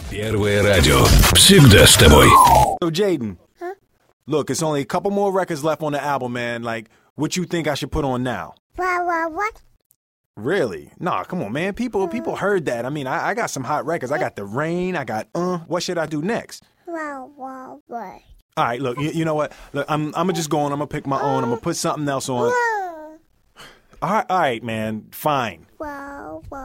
Первое радио. Всегда с тобой. So, Jaden, look, it's only a couple more records left on the album, man. Like, what you think I should put on now? What? Really? Nah, come on, man. People heard that. I mean, I got some hot records. I got The Rain. I got, What should I do next? What? All right, look, you know what? Look, I'm gonna just go on. I'm gonna pick my own. I'm gonna put something else on. All right, man. Fine. Wow.